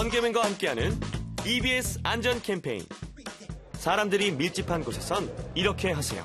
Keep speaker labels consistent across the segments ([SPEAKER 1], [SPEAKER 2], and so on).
[SPEAKER 1] 번개맨과 함께하는 EBS 안전 캠페인. 사람들이 밀집한 곳에선 이렇게 하세요.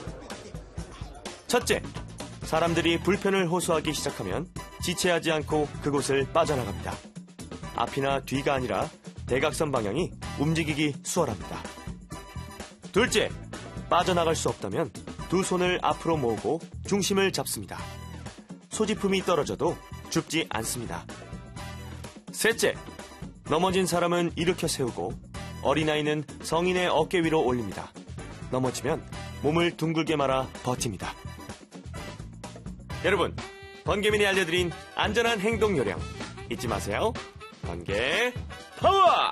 [SPEAKER 1] 첫째, 사람들이 불편을 호소하기 시작하면 지체하지 않고 그곳을 빠져나갑니다. 앞이나 뒤가 아니라 대각선 방향이 움직이기 수월합니다. 둘째, 빠져나갈 수 없다면 두 손을 앞으로 모으고 중심을 잡습니다. 소지품이 떨어져도 줍지 않습니다. 셋째, 넘어진 사람은 일으켜 세우고 어린아이는 성인의 어깨 위로 올립니다. 넘어지면 몸을 둥글게 말아 버팁니다. 여러분, 번개맨이 알려드린 안전한 행동 요령 잊지 마세요. 번개 파워!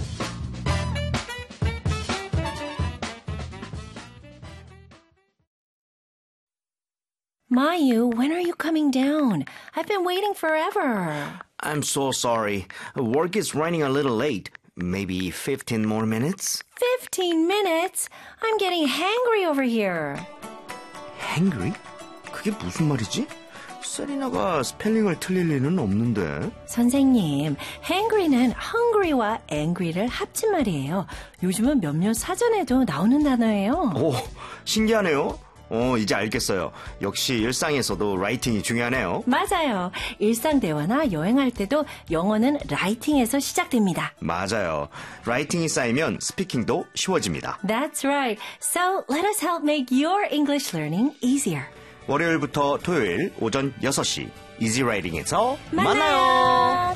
[SPEAKER 2] Mayu, when are you coming down? I've been waiting forever.
[SPEAKER 3] I'm so sorry. Work is running a little late. Maybe 15 more minutes?
[SPEAKER 2] 15 minutes? I'm getting hangry over here.
[SPEAKER 3] Hangry? 그게 무슨 말이지? 세리나가 스펠링을 틀릴 리는 없는데.
[SPEAKER 2] 선생님, hangry는 hungry와 angry를 합친 말이에요. 요즘은 몇몇 사전에도 나오는 단어예요.
[SPEAKER 3] 오, 신기하네요. 이제 알겠어요. 역시 일상에서도 라이팅이 중요하네요.
[SPEAKER 2] 맞아요. 일상 대화나 여행할 때도 영어는 라이팅에서 시작됩니다.
[SPEAKER 3] 맞아요. 라이팅이 쌓이면 스피킹도 쉬워집니다.
[SPEAKER 2] That's right. So let us help make your English learning easier.
[SPEAKER 3] 월요일부터 토요일 오전 6시 이지 라이팅에서
[SPEAKER 2] 만나요.